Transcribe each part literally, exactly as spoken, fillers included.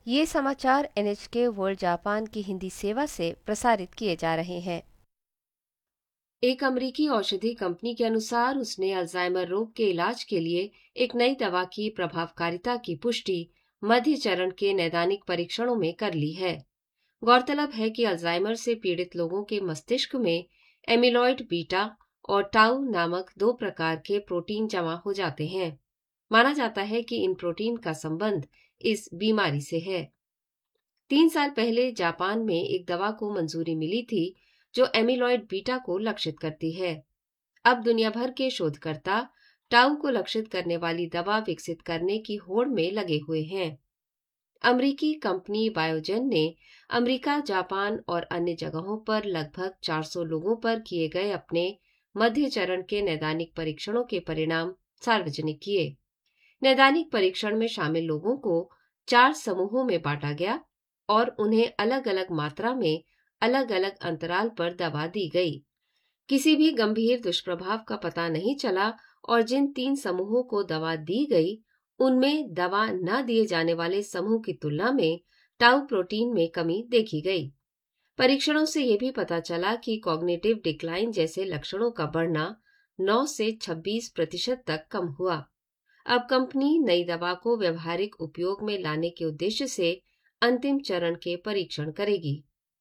ये समाचार N H के वर्ल्ड जापान की हिंदी सेवा से प्रसारित किए जा रहे हैं। एक अमेरिकी औषधि कंपनी के अनुसार उसने अल्जाइमर रोग के इलाज के लिए एक नई दवा की प्रभावकारिता की पुष्टि मध्य चरण के नैदानिक परीक्षणों में कर ली है। गौरतलब है कि अल्जाइमर से पीड़ित लोगों के मस्तिष्क में एमिलॉइड बीटा और टाउ नामक दो प्रकार के प्रोटीन जमा हो जाते हैं। माना जाता है कि इन प्रोटीन का संबंध इस बीमारी से है। तीन साल पहले जापान में एक दवा को मंजूरी मिली थी जो एमिलॉइड बीटा को लक्षित करती है। अब दुनिया भर के शोधकर्ता टाउ को लक्षित करने वाली दवा विकसित करने की होड़ में लगे हुए हैं। अमेरिकी कंपनी बायोजेन ने अमेरिका, जापान और अन्य जगहों पर लगभग चार सौ लोगों पर किए गए अपने मध्य चरण के नैदानिक परीक्षणों के परिणाम सार्वजनिक किए। नैदानिक परीक्षण में शामिल लोगों को चार समूहों में बांटा गया और उन्हें अलग अलग मात्रा में अलग अलग अंतराल पर दवा दी गई। किसी भी गंभीर दुष्प्रभाव का पता नहीं चला और जिन तीन समूहों को दवा दी गई उनमें दवा न दिए जाने वाले समूह की तुलना में टाउ प्रोटीन में कमी देखी गई। परीक्षणों से यह भी पता चला कि कॉग्निटिव डिक्लाइन जैसे लक्षणों का बढ़ना नौ से छब्बीस प्रतिशत तक कम हुआ। अब कंपनी नई दवा को व्यवहारिक उपयोग में लाने के उद्देश्य से अंतिम चरण के परीक्षण करेगी।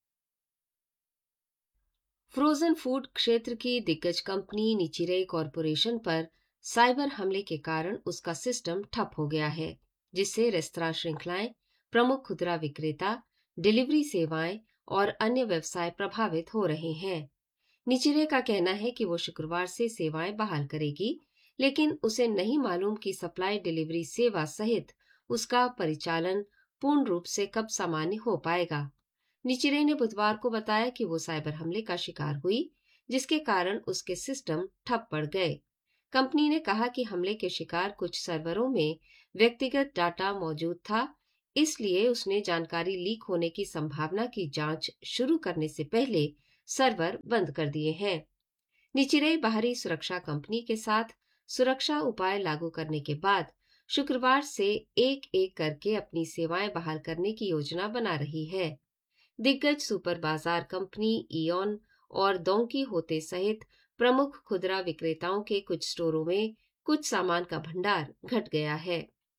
फ्रोजन फूड क्षेत्र की दिग्गज कंपनी निचिरे कॉरपोरेशन पर साइबर हमले के कारण उसका सिस्टम ठप हो गया है, जिससे रेस्तरां श्रृंखलाएं, प्रमुख खुदरा विक्रेता, डिलीवरी सेवाएं और अन्य व्यवसाय प्रभावित हो रहे हैं। निचिरे का कहना है कि वो शुक्रवार से सेवाएं बहाल करेगी, लेकिन उसे नहीं मालूम कि सप्लाई डिलीवरी सेवा सहित उसका परिचालन पूर्ण रूप से कब सामान्य हो पाएगा। निचिरे ने बुधवार को बताया कि वो साइबर हमले का शिकार हुई, जिसके कारण उसके सिस्टम ठप पड़ गए। कंपनी ने कहा कि हमले के शिकार कुछ सर्वरों में व्यक्तिगत डाटा मौजूद था, इसलिए उसने जानकारी लीक होने की संभावना की जांच शुरू करने से पहले सर्वर बंद कर दिए हैं। निचिरे बाहरी सुरक्षा कंपनी के साथ सुरक्षा उपाय लागू करने के बाद शुक्रवार से एक एक करके अपनी सेवाएं बहाल करने की योजना बना रही है। दिग्गज सुपर बाजार कंपनी इओन और डोंकी होते सहित प्रमुख खुदरा विक्रेताओं के कुछ स्टोरों में कुछ सामान का भंडार घट गया है।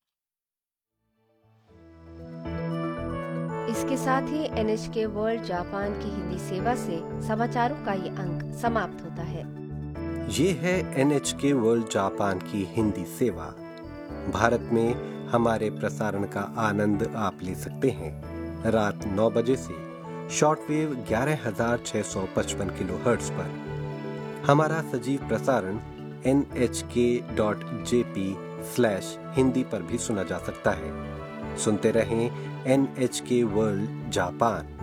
इसके साथ ही एन एच के वर्ल्ड जापान की हिंदी सेवा से समाचारों का ये अंक समाप्त होता है। ये है एन एच के वर्ल्ड जापान की हिंदी सेवा। भारत में हमारे प्रसारण का आनंद आप ले सकते हैं रात नौ बजे से शॉर्टवेव ग्यारह हजार छह सौ पचपन किलोहर्ट्ज पर। हमारा सजीव प्रसारण एन एच के dot J P slash Hindi पर भी सुना जा सकता है। सुनते रहें एन एच के वर्ल्ड जापान।